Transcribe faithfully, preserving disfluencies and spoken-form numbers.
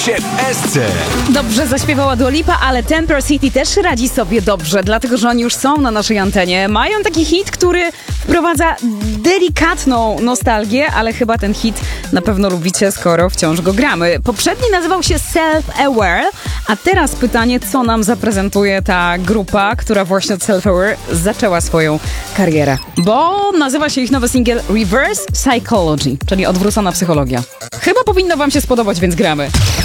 w Esce. Dobrze zaśpiewała Dua Lipa, ale Temper City też radzi sobie dobrze, dlatego że oni już są na naszej antenie. Mają taki hit, który wprowadza delikatną nostalgię, ale chyba ten hit na pewno lubicie, skoro wciąż go gramy. Poprzedni nazywał się Self-Aware, a teraz pytanie, co nam zaprezentuje ta grupa, która właśnie od Self-Aware zaczęła swoją karierę. Bo nazywa się ich nowy singiel Reverse Psychology, czyli odwrócona psychologia. Chyba powinno wam się spodobać, więc gramy.